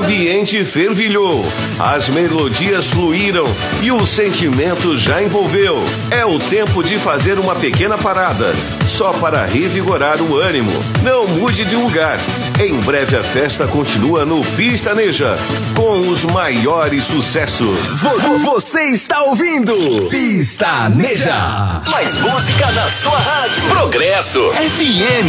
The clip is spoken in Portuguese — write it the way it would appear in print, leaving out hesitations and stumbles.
ambiente fervilhou, as melodias fluíram e o sentimento já envolveu. É o tempo de fazer uma pequena parada, só para revigorar o ânimo. Não mude de lugar. Em breve a festa continua no Pistaneja, com os maiores sucessos. Você está ouvindo Pistaneja. Mais música na sua rádio. Progresso FM.